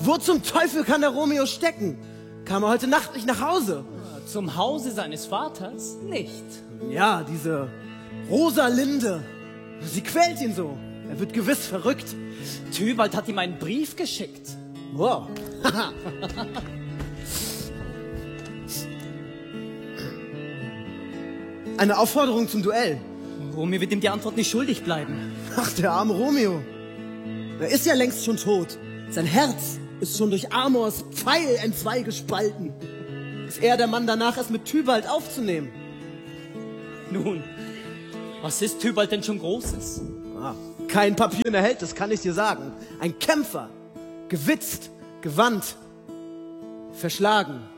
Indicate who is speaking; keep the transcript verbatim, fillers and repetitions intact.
Speaker 1: Wo zum Teufel kann der Romeo stecken? Kam er heute Nacht nicht nach Hause?
Speaker 2: Zum Hause seines Vaters? Nicht.
Speaker 1: Ja, diese Rosalinde. Sie quält ihn so. Er wird gewiss verrückt.
Speaker 2: Tybalt hat ihm einen Brief geschickt.
Speaker 1: Wow. Eine Aufforderung zum Duell.
Speaker 2: Romeo wird ihm die Antwort nicht schuldig bleiben.
Speaker 1: Ach, der arme Romeo. Er ist ja längst schon tot. Sein Herz ist schon durch Amors Pfeil entzwei gespalten. Ist er der Mann danach, es mit Tybalt aufzunehmen?
Speaker 2: Nun, was ist Tybalt denn schon Großes?
Speaker 1: Ah, kein papierner Held, das kann ich dir sagen. Ein Kämpfer, gewitzt, gewandt, verschlagen.